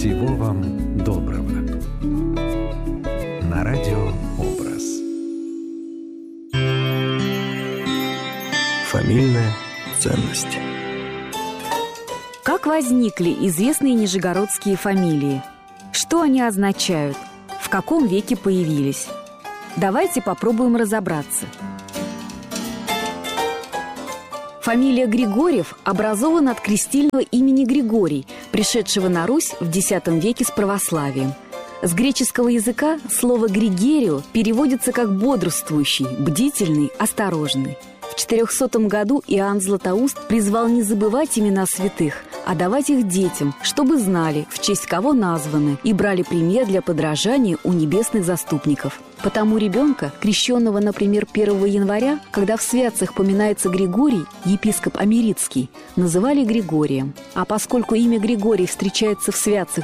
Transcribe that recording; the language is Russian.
Всего вам доброго. На радио «Образ». Фамильная ценность. Как возникли известные нижегородские фамилии? Что они означают? В каком веке появились? Давайте попробуем разобраться. Фамилия Григорьев образована от крестильного имени Григорий, пришедшего на Русь в X веке с православием. С греческого языка слово «григерио» переводится как «бодрствующий», «бдительный», «осторожный». В 400 году Иоанн Златоуст призвал не забывать имена святых, а давать их детям, чтобы знали, в честь кого названы, и брали пример для подражания у небесных заступников. Потому ребенка, крещенного, например, 1 января, когда в святцах поминается Григорий, епископ Америтский, называли Григорием. А поскольку имя Григорий встречается в святцах